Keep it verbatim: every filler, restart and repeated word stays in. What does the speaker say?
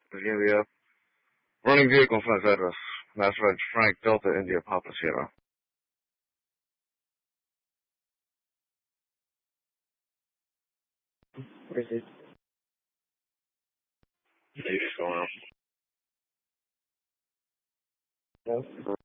There's gonna be a running vehicle in front of address. Mass Reg Frank Delta India Papa Sierra. Where's it? Yeah, you just going out. No.